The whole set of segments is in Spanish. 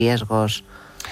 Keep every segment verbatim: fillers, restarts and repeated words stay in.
riesgos.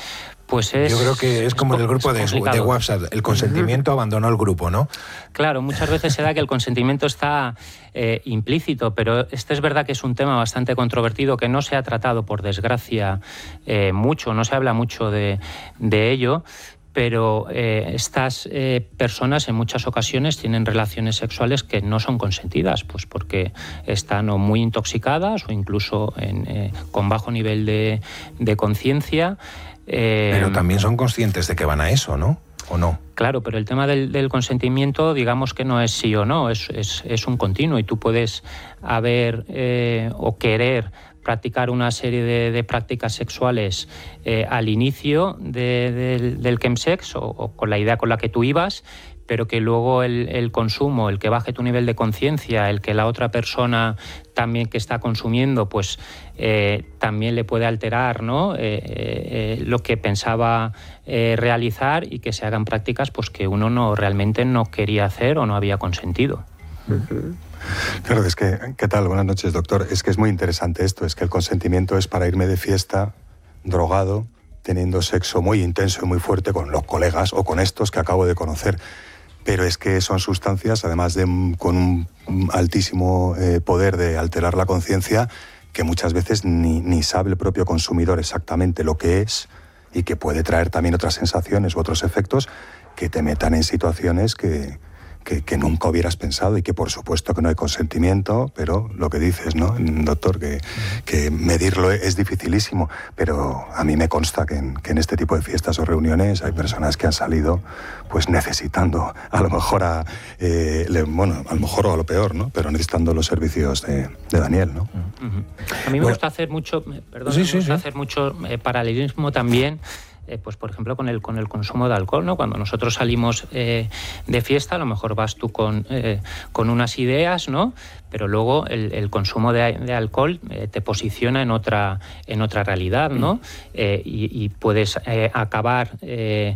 Pues es, Yo creo que es como en el grupo de, de WhatsApp, el consentimiento abandonó el grupo, ¿no? Claro, muchas veces se da que el consentimiento está eh, implícito, pero este es verdad que es un tema bastante controvertido que no se ha tratado, por desgracia, eh, mucho, no se habla mucho de, de ello. Pero eh, estas eh, personas en muchas ocasiones tienen relaciones sexuales que no son consentidas, pues porque están o muy intoxicadas o incluso en, eh, con bajo nivel de, de conciencia. Eh, pero también son conscientes de que van a eso, ¿no? ¿O no? Claro, pero el tema del, del consentimiento, digamos que no es sí o no, es, es, es un continuo y tú puedes haber eh, o querer practicar una serie de, de prácticas sexuales eh, al inicio de, de, del chemsex o, o con la idea con la que tú ibas, pero que luego el, el consumo, el que baje tu nivel de conciencia, el que la otra persona también que está consumiendo, pues eh, también le puede alterar, ¿no? eh, eh, lo que pensaba eh, realizar y que se hagan prácticas pues que uno no realmente no quería hacer o no había consentido. Uh-huh. Claro, es que, ¿qué tal? Buenas noches, doctor. Es que es muy interesante esto, es que el consentimiento es para irme de fiesta, drogado, teniendo sexo muy intenso y muy fuerte con los colegas o con estos que acabo de conocer. Pero es que son sustancias, además de con un altísimo eh, poder de alterar la conciencia, que muchas veces ni, ni sabe el propio consumidor exactamente lo que es y que puede traer también otras sensaciones u otros efectos que te metan en situaciones que... Que, que nunca hubieras pensado y que por supuesto que no hay consentimiento, pero lo que dices, ¿no, doctor? Que, que medirlo es dificilísimo, pero a mí me consta que en, que en este tipo de fiestas o reuniones hay personas que han salido pues necesitando, a lo mejor a, eh, le, bueno, a lo mejor o a lo peor, ¿no? Pero necesitando los servicios de, de Daniel, ¿no? Uh-huh. A mí me bueno, gusta hacer mucho, perdón, sí, me sí, gusta sí. hacer mucho eh, paralelismo también. Eh, pues por ejemplo con el con el consumo de alcohol, ¿no? Cuando nosotros salimos eh, de fiesta, a lo mejor vas tú con, eh, con unas ideas, ¿no? Pero luego el, el consumo de, de alcohol eh, te posiciona en otra en otra realidad, ¿no? Mm. Eh, y, y puedes eh, acabar eh,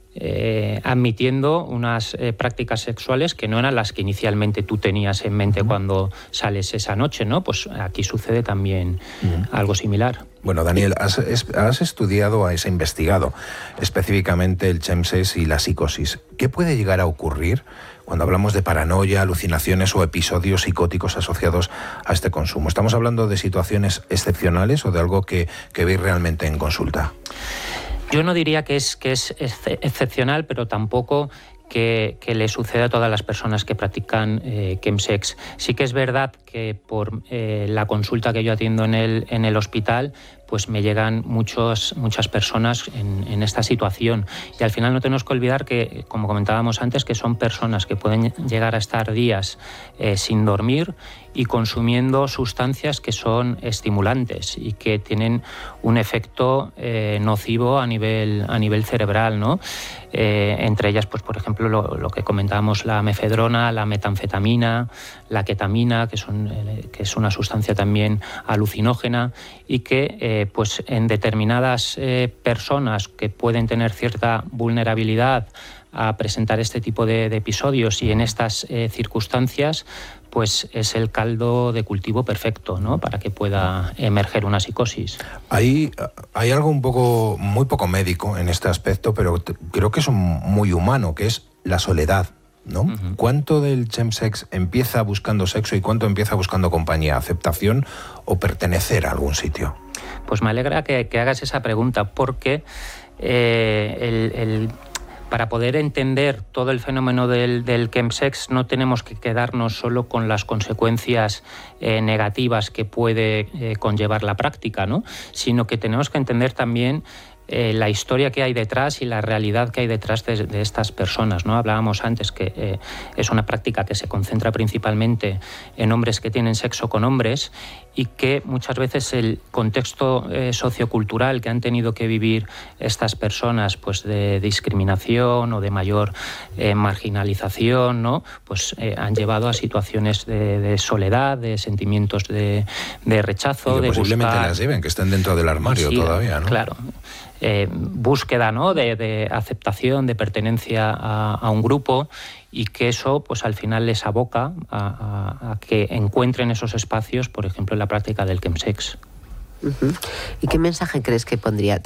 Eh, admitiendo unas eh, prácticas sexuales que no eran las que inicialmente tú tenías en mente uh-huh. cuando sales esa noche, ¿no? Pues aquí sucede también uh-huh. algo similar. Bueno, Daniel, has, has estudiado, has investigado específicamente el chemsex y la psicosis. ¿Qué puede llegar a ocurrir cuando hablamos de paranoia, alucinaciones o episodios psicóticos asociados a este consumo? ¿Estamos hablando de situaciones excepcionales o de algo que, que veis realmente en consulta? Yo no diría que es, que es excepcional, pero tampoco que, que le suceda a todas las personas que practican eh, chemsex. Sí que es verdad que por eh, la consulta que yo atiendo en el, en el hospital, pues me llegan muchos, muchas personas en, en esta situación. Y al final no tenemos que olvidar que, como comentábamos antes, que son personas que pueden llegar a estar días eh, sin dormir y consumiendo sustancias que son estimulantes y que tienen un efecto eh, nocivo a nivel, a nivel cerebral, ¿no? Eh, entre ellas, pues por ejemplo, lo, lo que comentábamos, la mefedrona, la metanfetamina, la ketamina, que, son, eh, que es una sustancia también alucinógena y que eh, pues en determinadas eh, personas que pueden tener cierta vulnerabilidad a presentar este tipo de, de episodios y en estas eh, circunstancias, pues es el caldo de cultivo perfecto, ¿no? Para que pueda emerger una psicosis. Hay, hay algo un poco, muy poco médico en este aspecto, pero te, creo que es un, muy humano, que es la soledad, ¿no? Uh-huh. ¿Cuánto del chemsex empieza buscando sexo y cuánto empieza buscando compañía, aceptación o pertenecer a algún sitio? Pues me alegra que, que hagas esa pregunta, porque eh, el... el para poder entender todo el fenómeno del, del chemsex no tenemos que quedarnos solo con las consecuencias eh, negativas que puede eh, conllevar la práctica, ¿no? Sino que tenemos que entender también Eh, la historia que hay detrás y la realidad que hay detrás de, de estas personas, ¿no? Hablábamos antes que eh, es una práctica que se concentra principalmente en hombres que tienen sexo con hombres y que muchas veces el contexto eh, sociocultural que han tenido que vivir estas personas, pues de discriminación o de mayor eh, marginalización, ¿no? Pues eh, han llevado a situaciones de, de soledad, de sentimientos de, de rechazo, y que de posiblemente buscar... las lleven, que estén dentro del armario sí, todavía, ¿no? Claro. Eh, búsqueda, ¿no? de, de aceptación, de pertenencia a, a un grupo y que eso pues al final les aboca a, a, a que encuentren esos espacios, por ejemplo, en la práctica del chemsex. Uh-huh. ¿Y qué mensaje crees que pondría?